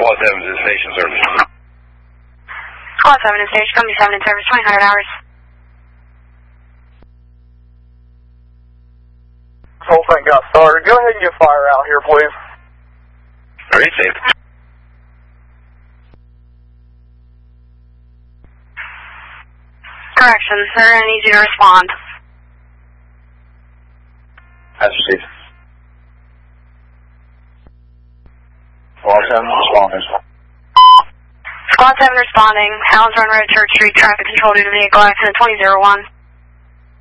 Squad 7 is station service. Squad 7 is station, company 7 in service, 2000 hours. This whole thing got started. Go ahead and get fire out here, please. Very safe. Correction, sir, I need you to respond. That's received. Squad 7 responding. Squad 7 responding. Allen's Run Road, Church Street, traffic control due to vehicle accident 2001.